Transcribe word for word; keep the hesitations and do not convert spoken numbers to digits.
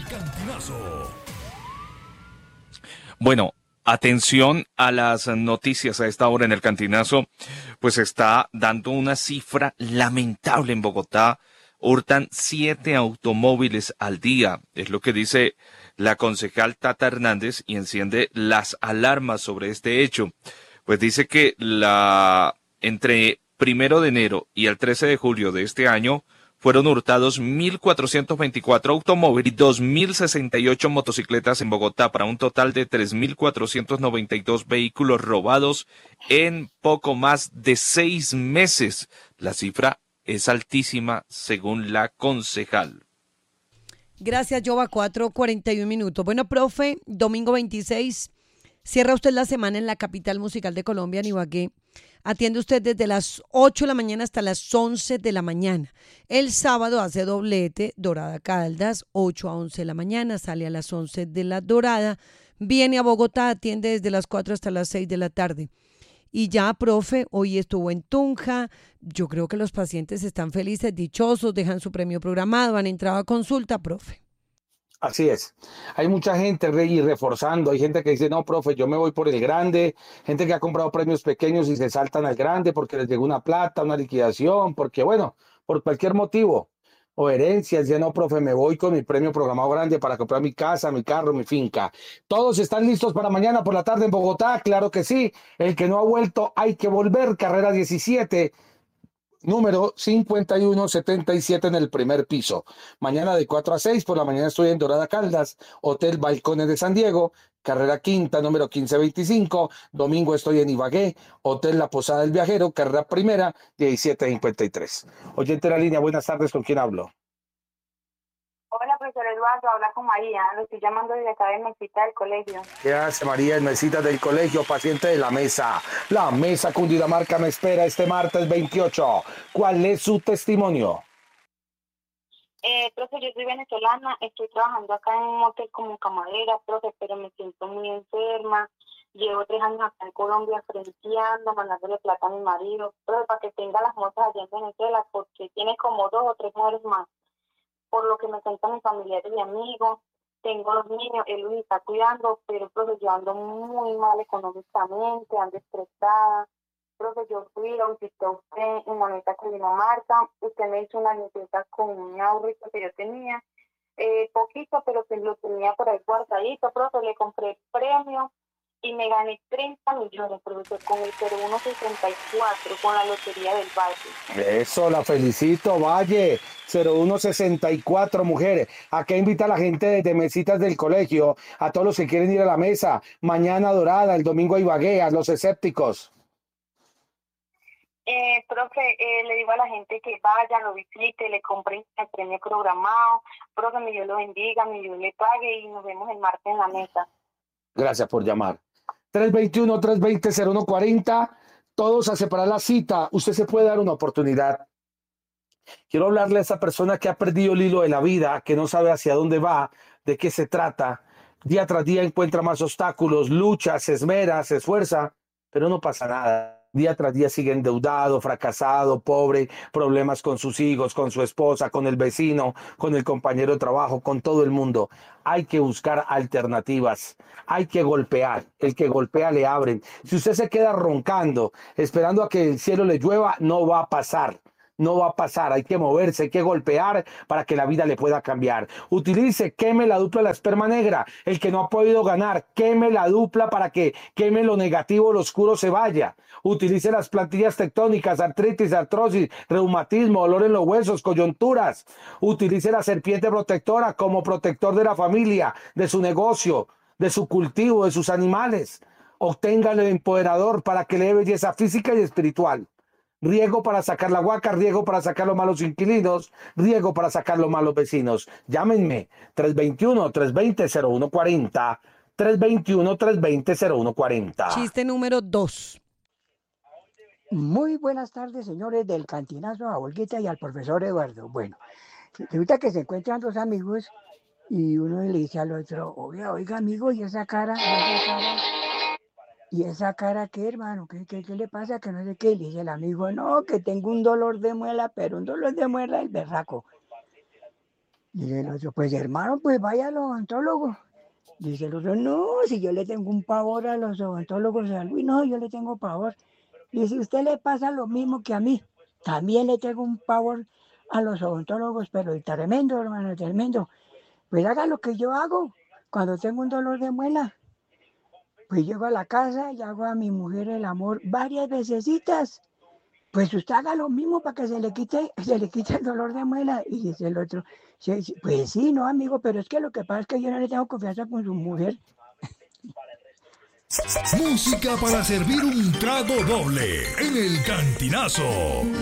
Cantinazo. Bueno, atención a las noticias a esta hora en el Cantinazo, pues está dando una cifra lamentable en Bogotá. Hurtan siete automóviles al día, es lo que dice la concejal Tata Hernández y enciende las alarmas sobre este hecho. Pues dice que la entre primero de enero y el trece de julio de este año fueron hurtados mil cuatrocientos veinticuatro automóviles y dos mil sesenta y ocho motocicletas en Bogotá, para un total de tres mil cuatrocientos noventa y dos vehículos robados en poco más de seis meses. La cifra es altísima según la concejal. Gracias, Jova. cuatro cuarenta y un minutos. Bueno, profe, domingo veintiséis, cierra usted la semana en la capital musical de Colombia, en Ibagué. Atiende usted desde las ocho de la mañana hasta las once de la mañana. El sábado hace doblete, Dorada Caldas, ocho a once de la mañana, sale a las once de la Dorada. Viene a Bogotá, atiende desde las cuatro hasta las seis de la tarde. Y ya, profe, hoy estuvo en Tunja. Yo creo que los pacientes están felices, dichosos, dejan su premio programado, han entrado a consulta, profe. Así es. Hay mucha gente rey reforzando. Hay gente que dice, no, profe, yo me voy por el grande. Gente que ha comprado premios pequeños y se saltan al grande porque les llegó una plata, una liquidación, porque bueno, por cualquier motivo. O herencias, ya no, profe, me voy con mi premio programado grande para comprar mi casa, mi carro, mi finca. ¿Todos están listos para mañana por la tarde en Bogotá? Claro que sí. El que no ha vuelto, hay que volver. Carrera diecisiete. Número cincuenta y uno setenta y siete en el primer piso. Mañana de cuatro a seis, por la mañana estoy en Dorada Caldas, Hotel Balcones de San Diego, carrera quinta, número quince veinticinco. Domingo estoy en Ibagué, Hotel La Posada del Viajero, carrera primera, diecisiete cincuenta y tres. Oyente de la línea, buenas tardes, ¿con quién hablo? Hola, profesor Eduardo, habla con María, lo estoy llamando desde acá de Mesita del colegio. ¿Qué hace María en Mesita del colegio, paciente de la mesa? La mesa Cundinamarca me espera este martes veintiocho. ¿Cuál es su testimonio? Eh, profe, yo soy venezolana, estoy trabajando acá en un hotel como camarera, profe, pero me siento muy enferma. Llevo tres años acá en Colombia frenteando, mandándole plata a mi marido, pero para que tenga las muestras allá en Venezuela, porque tiene como dos o tres mujeres más. Por lo que me cuentan mis familiares y amigos, tengo los niños, él los está cuidando, pero profe, yo ando muy mal económicamente, ando estresada. Profe, yo fui, lo visité a usted en Moneta, Cundinamarca, usted me hizo una limpieza con un ahorrito que yo tenía, eh, poquito, pero que lo tenía por ahí guardadito, profe, le compré premio y me gané treinta millones, profesor, con el cero uno sesenta y cuatro, con la lotería del Valle. Eso, la felicito, Valle. cero uno sesenta y cuatro, mujeres. ¿A qué invita a la gente de Mesitas del colegio? A todos los que quieren ir a la mesa. Mañana Dorada, el domingo a Ibagué, a los escépticos. Eh, profe, eh, le digo a la gente que vaya, lo visite, le compren el premio programado. Profe, mi Dios lo bendiga, mi Dios le pague y nos vemos el martes en la mesa. Gracias por llamar. tres veintiuno, tres veinte, cero uno cuarenta. Todos a separar la cita. Usted se puede dar una oportunidad. Quiero hablarle a esa persona que ha perdido el hilo de la vida, que no sabe hacia dónde va, de qué se trata. Día tras día encuentra más obstáculos, lucha, se esmera, se esfuerza, pero no pasa nada. Día tras día sigue endeudado, fracasado, pobre, problemas con sus hijos, con su esposa, con el vecino, con el compañero de trabajo, con todo el mundo. Hay que buscar alternativas, hay que golpear. El que golpea le abren. Si usted se queda roncando, esperando a que el cielo le llueva, no va a pasar. No va a pasar, hay que moverse, hay que golpear para que la vida le pueda cambiar. Utilice, queme la dupla de la esperma negra. El que no ha podido ganar, queme la dupla para que queme lo negativo, lo oscuro se vaya. Utilice las plantillas tectónicas, artritis, artrosis, reumatismo, dolor en los huesos, coyunturas. Utilice la serpiente protectora como protector de la familia, de su negocio, de su cultivo, de sus animales. Obtenga el empoderador para que le dé belleza física y espiritual. Riego para sacar la huaca, riego para sacar los malos inquilinos, riego para sacar los malos vecinos. Llámenme tres veintiuno, tres veinte, cero uno cuarenta, tres veintiuno, tres veinte, cero uno cuarenta. Chiste número dos. Muy buenas tardes, señores del Cantinazo, a Olguita y al profesor Eduardo. Bueno, resulta que se encuentran dos amigos y uno le dice al otro, oiga, oiga, amigo, ¿y esa cara? ¿Y esa cara? ¿Y esa cara qué, hermano? ¿Qué, qué, qué le pasa? Que no sé qué. Le dice el amigo, no, que tengo un dolor de muela, pero un dolor de muela el berraco. Dice el otro, pues hermano, pues vaya al odontólogo. Dice el otro, no, si yo le tengo un pavor a los odontólogos, a Luis, no, yo le tengo pavor. Y si usted le pasa lo mismo que a mí, también le tengo un pavor a los odontólogos, pero el tremendo, hermano, tremendo. Pues haga lo que yo hago cuando tengo un dolor de muela. Pues llego a la casa y hago a mi mujer el amor varias vecesitas. Pues usted haga lo mismo para que se le quite, se le quite el dolor de muela. Y dice el otro, sí, sí, pues sí, no, amigo, pero es que lo que pasa es que yo no le tengo confianza con su mujer. Música para servir un trago doble en el Cantinazo.